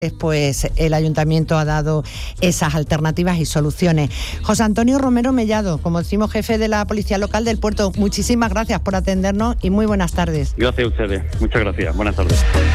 Pues el Ayuntamiento ha dado esas alternativas y soluciones. José Antonio Romero Mellado, como decimos, jefe de la Policía Local del Puerto, muchísimas gracias por atendernos y muy buenas tardes. Gracias a ustedes, muchas gracias, buenas tardes.